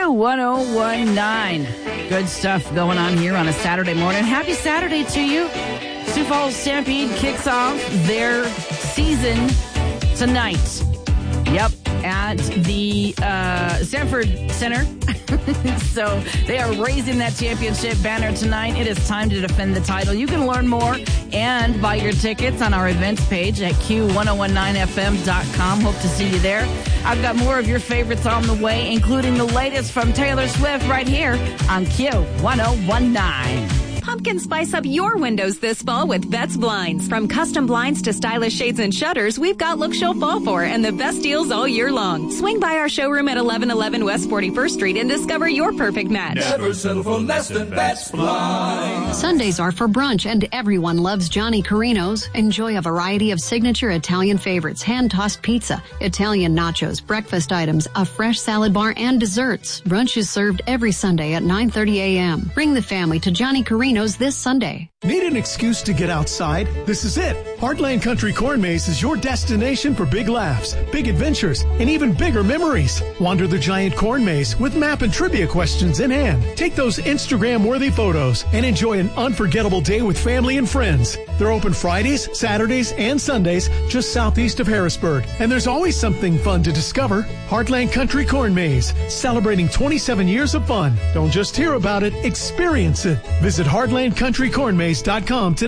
Q1019. Good stuff going on here on a Saturday morning. Happy Saturday to you. Sioux Falls Stampede kicks off their season tonight. Yep, at the Sanford Center. So they are raising that championship banner tonight. It is time to defend the title. You can learn more and buy your tickets on our events page at Q1019FM.com. Hope to see you there. I've got more of your favorites on the way, including the latest from Taylor Swift right here on Q1019. Pumpkin spice up your windows this fall with Betts Blinds. From custom blinds to stylish shades and shutters, we've got looks you'll fall for and the best deals all year long. Swing by our showroom at 1111 West 41st Street and discover your perfect match. Never settle for less than Betts Blinds. Sundays are for brunch and everyone loves Johnny Carino's. Enjoy a variety of signature Italian favorites, hand-tossed pizza, Italian nachos, breakfast items, a fresh salad bar, and desserts. Brunch is served every Sunday at 9:30 a.m. Bring the family to Johnny Carino's this Sunday. Need an excuse to get outside? This is it. Heartland Country Corn Maze is your destination for big laughs, big adventures, and even bigger memories. Wander the giant corn maze with map and trivia questions in hand. Take those Instagram-worthy photos and enjoy an unforgettable day with family and friends. They're open Fridays, Saturdays, and Sundays just southeast of Harrisburg. And there's always something fun to discover. Heartland Country Corn Maze, celebrating 27 years of fun. Don't just hear about it, experience it. Visit heartlandcountrycornmaze.com today.